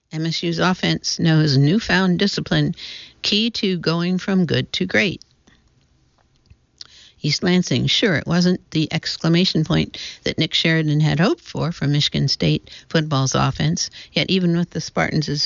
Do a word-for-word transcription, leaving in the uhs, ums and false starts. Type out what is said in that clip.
M S U's offense knows newfound discipline, key to going from good to great. East Lansing, sure, it wasn't the exclamation point that Nick Sheridan had hoped for from Michigan State football's offense, yet even with the Spartans'